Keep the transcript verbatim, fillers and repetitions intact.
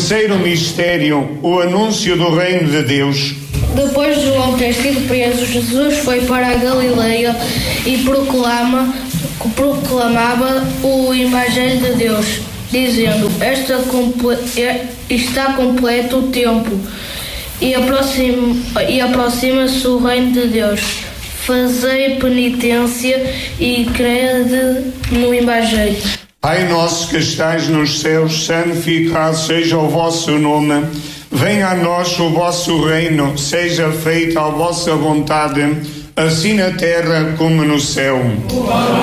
Terceiro mistério, o anúncio do reino de Deus. Depois de João ter sido preso, Jesus foi para a Galileia e proclama, proclamava o Evangelho de Deus, dizendo: Esta comple, está completo o tempo e aproxima, e aproxima-se o reino de Deus. Fazei penitência e crede no Evangelho. Pai nosso que estais nos céus, santificado seja o vosso nome. Venha a nós o vosso reino, seja feita a vossa vontade, assim na terra como no céu.